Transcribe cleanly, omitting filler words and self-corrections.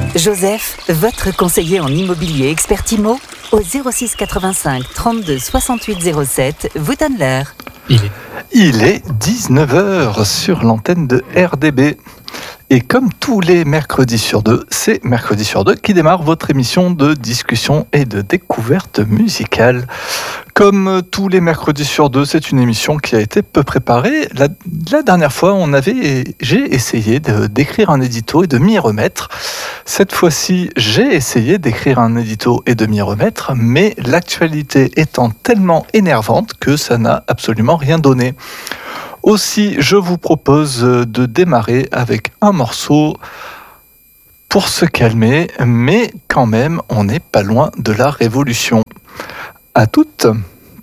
Joseph, votre conseiller en immobilier expert IMO, au 06 85 32 68 07, vous donne l'heure. Il est 19h sur l'antenne de RDB. Et comme tous les mercredis sur deux, c'est mercredi sur deux qui démarre votre émission de discussion et de découverte musicale. Comme tous les mercredis sur deux, c'est une émission qui a été peu préparée. La dernière fois, j'ai essayé d'écrire un édito et de m'y remettre. Cette fois-ci, j'ai essayé d'écrire un édito et de m'y remettre, mais l'actualité étant tellement énervante que ça n'a absolument rien donné. Aussi, je vous propose de démarrer avec un morceau pour se calmer, mais quand même, on n'est pas loin de la révolution. À toutes!